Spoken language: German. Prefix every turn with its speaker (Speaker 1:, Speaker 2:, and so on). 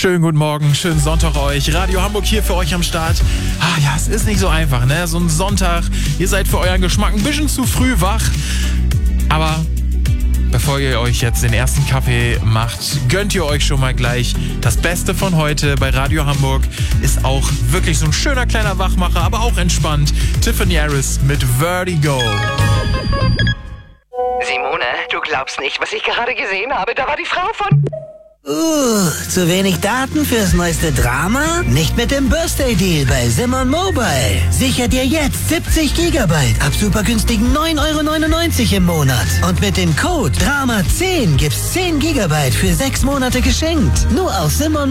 Speaker 1: Schönen guten Morgen, schönen Sonntag euch. Radio Hamburg hier für euch am Start. Ja, es ist nicht so einfach, ne? So ein Sonntag. Ihr seid für euren Geschmack ein bisschen zu früh wach. Aber bevor ihr euch jetzt den ersten Kaffee macht, gönnt ihr euch schon mal gleich das Beste von heute bei Radio Hamburg. Ist auch wirklich so ein schöner kleiner Wachmacher, aber auch entspannt. Tiffany Harris mit Vertigo.
Speaker 2: Simone, du glaubst nicht, was ich gerade gesehen habe. Da war die Frau von...
Speaker 3: Zu wenig Daten fürs neueste Drama? Nicht mit dem Birthday Deal bei Simon Mobile. Sicher dir jetzt 70 Gigabyte ab super günstigen 9,99 € im Monat. Und mit dem Code DRAMA10 gibt's 10 Gigabyte für 6 Monate geschenkt. Nur auf Simon